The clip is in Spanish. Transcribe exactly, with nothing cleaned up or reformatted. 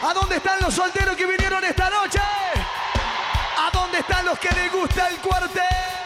¿A dónde están los solteros que vinieron esta noche? ¿A dónde están los que les gusta el cuartel?